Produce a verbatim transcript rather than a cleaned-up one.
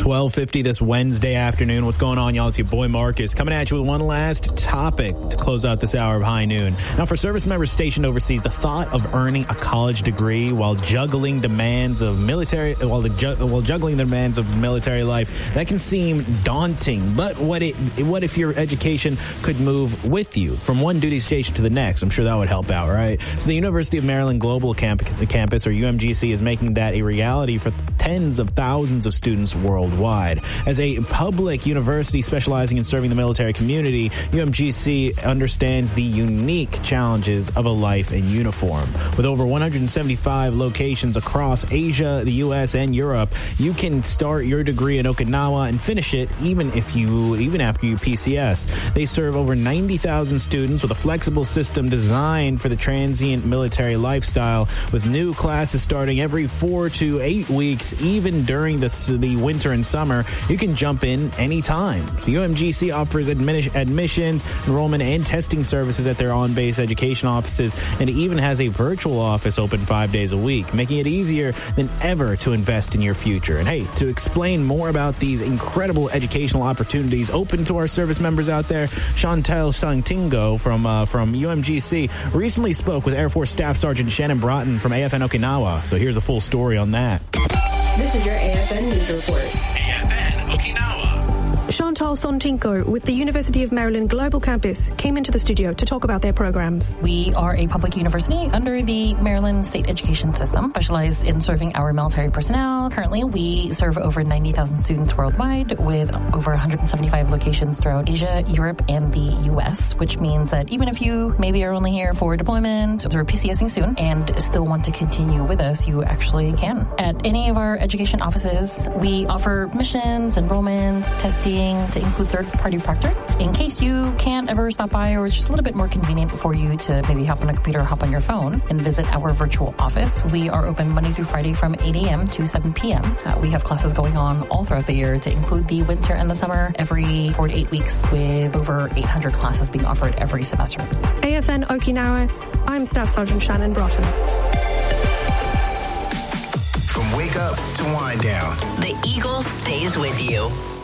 twelve fifty this Wednesday afternoon. What's going on, y'all? It's your boy Marcus coming at you with one last topic to close out this hour of High Noon. Now, for service members stationed overseas, the thought of earning a college degree while juggling demands of military, while the ju- while juggling the demands of military life, that can seem daunting. But what it, what if your education could move with you from one duty station to the next? I'm sure that would help out, right? So the University of Maryland Global Campus, campus or U M G C, is making that a reality for tens of thousands of students worldwide. As a public university specializing in serving the military community, U M G C understands the unique challenges of a life in uniform. With over one hundred seventy-five locations across Asia, the U S, and Europe, you can start your degree in Okinawa and finish it even if you even after you P C S. They serve over ninety thousand students with a flexible system designed for the transient military lifestyle, with new classes starting every four to eight weeks, even during the, the winter and summer. You can jump in anytime. So U M G C offers admi- admissions, enrollment, and testing services at their on-base education offices, and it even has a virtual office open five days a week, making it easier than ever to invest in your future. And hey, to explain more about these incredible educational opportunities open to our service members out there, Chantal Santingo from uh, from U M G C recently spoke with Air Force Staff Sergeant Shannon Broughton from A F N Okinawa. So here's a full story on that. This is your A F N News Report. A F N Okinawa. Chantal Sontinko with the University of Maryland Global Campus came into the studio to talk about their programs. We are a public university under the Maryland State Education System, specialized in serving our military personnel. Currently, we serve over ninety thousand students worldwide with over one hundred seventy-five locations throughout Asia, Europe, and the U S, which means that even if you maybe are only here for deployment or PCSing soon and still want to continue with us, you actually can. At any of our education offices, we offer missions, enrollments, testing, to include third-party proctor. In case you can't ever stop by, or it's just a little bit more convenient for you to maybe hop on a computer or hop on your phone and visit our virtual office, we are open Monday through Friday from eight a.m. to seven p.m. Uh, we have classes going on all throughout the year to include the winter and the summer, every four to eight weeks, with over eight hundred classes being offered every semester. A F N Okinawa, I'm Staff Sergeant Shannon Broughton. From wake up to wind down, the Eagle stays with you.